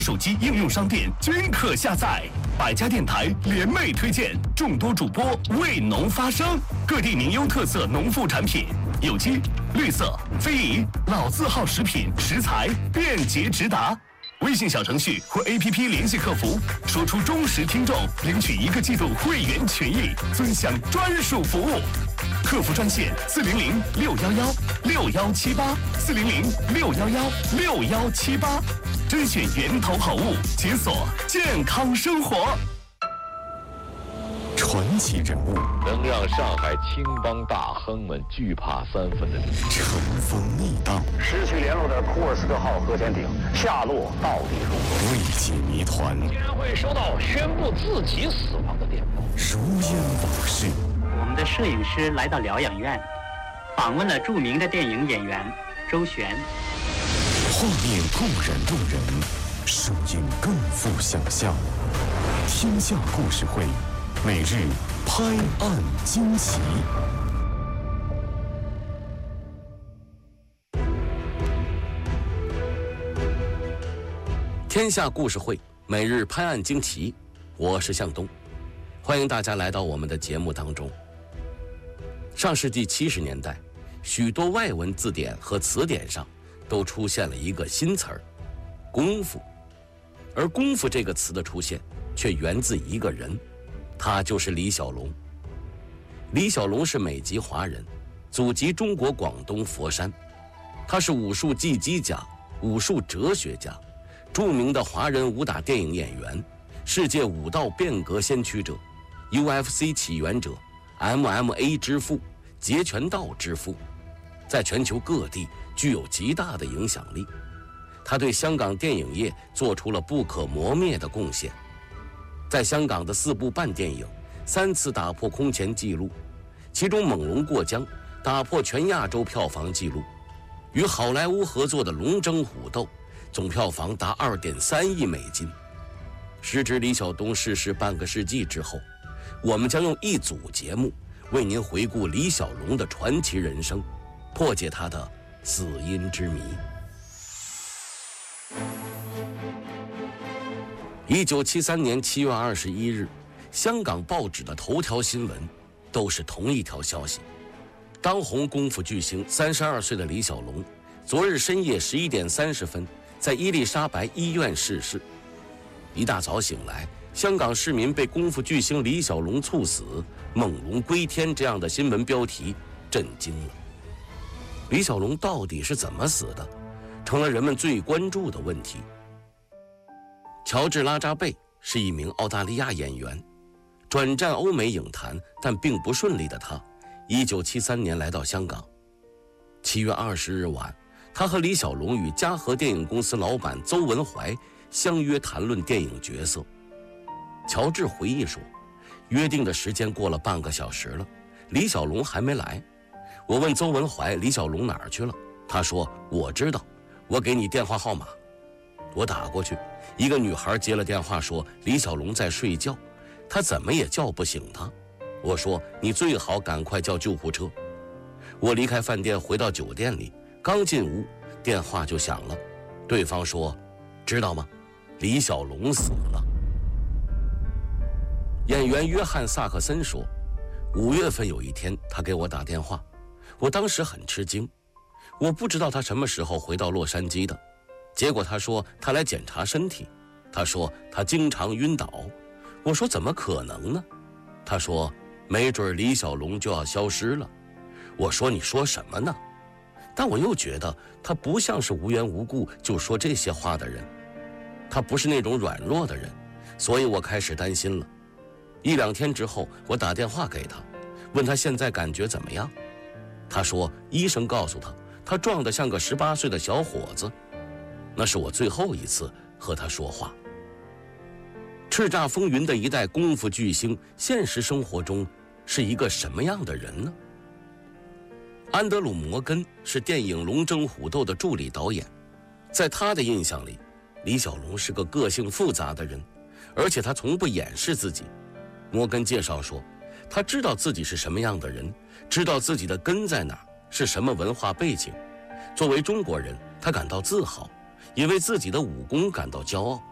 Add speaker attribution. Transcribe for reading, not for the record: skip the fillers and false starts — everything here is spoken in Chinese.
Speaker 1: 手机应用商店均可下载。百家电台联袂推荐，众多主播为农发声，各地名优特色农副产品，有机、绿色、非遗、老字号食品食材便捷直达。微信小程序或 APP 联系客服，说出忠实听众，领取1个季度会员权益，尊享专属服务。客服专线400-611-6178，400-611-6178，甄选源头好物，解锁健康生活。
Speaker 2: 传奇人物
Speaker 3: 能让上海青帮大亨们惧怕3分的理由。
Speaker 2: 乘风逆荡，
Speaker 4: 失去联络的库尔斯克号核潜艇下落到底如何？
Speaker 2: 未解谜团，
Speaker 3: 竟然会收到宣布自己死亡的电报，
Speaker 2: 如烟往事。
Speaker 5: 我们的摄影师来到疗养院，访问了著名的电影演员周璇。
Speaker 2: 画面固然动人，声音更富想象。天下故事会，每日拍案惊奇。
Speaker 6: 天下故事会，每日拍案惊奇，我是向东，欢迎大家来到我们的节目当中。上世纪70年代，许多外文字典和词典上都出现了一个新词儿——功夫。而功夫这个词的出现，却源自一个人，他就是李小龙。李小龙是美籍华人，祖籍中国广东佛山。他是武术技击家、武术哲学家，著名的华人武打电影演员，世界武道变革先驱者， UFC 起源者， MMA 之父，截拳道之父，在全球各地具有极大的影响力。他对香港电影业做出了不可磨灭的贡献，在香港的4部半电影3次打破空前纪录，其中《猛龙过江》打破全亚洲票房纪录，与好莱坞合作的《龙争虎斗》总票房达2.3亿美金。时值李小东逝世半个世纪之后，我们将用一组节目为您回顾李小龙的传奇人生，破解他的死因之谜。1973年7月21日，香港报纸的头条新闻都是同一条消息：当红功夫巨星32岁的李小龙，昨日深夜11点30分，在伊丽莎白医院逝世。一大早醒来，香港市民被功夫巨星李小龙猝死、猛龙归天这样的新闻标题震惊了。李小龙到底是怎么死的，成了人们最关注的问题。乔治·拉扎贝是一名澳大利亚演员，转战欧美影坛但并不顺利的他，1973年来到香港。7月20日晚，他和李小龙与嘉禾电影公司老板邹文怀相约谈论电影角色。乔治回忆说，约定的时间过了半个小时了，李小龙还没来。我问邹文怀李小龙哪儿去了，他说我知道，我给你电话号码。我打过去，一个女孩接了电话说李小龙在睡觉，他怎么也叫不醒他。我说你最好赶快叫救护车。我离开饭店回到酒店里，刚进屋电话就响了，对方说知道吗，李小龙死了。演员约翰·萨克森说，5月份有一天他给我打电话，我当时很吃惊，我不知道他什么时候回到洛杉矶的。结果他说他来检查身体，他说他经常晕倒。我说怎么可能呢？他说没准李小龙就要消失了。我说你说什么呢？但我又觉得他不像是无缘无故就说这些话的人，他不是那种软弱的人，所以我开始担心了。1、2天之后，我打电话给他，问他现在感觉怎么样。他说医生告诉他，他壮得像个18岁的小伙子。那是我最后一次和他说话。叱咤风云的一代功夫巨星，现实生活中是一个什么样的人呢？安德鲁·摩根是电影《龙争虎斗》的助理导演，在他的印象里，李小龙是个个性复杂的人，而且他从不掩饰自己。摩根介绍说，他知道自己是什么样的人，知道自己的根在哪儿，是什么文化背景。作为中国人，他感到自豪，也为自己的武功感到骄傲。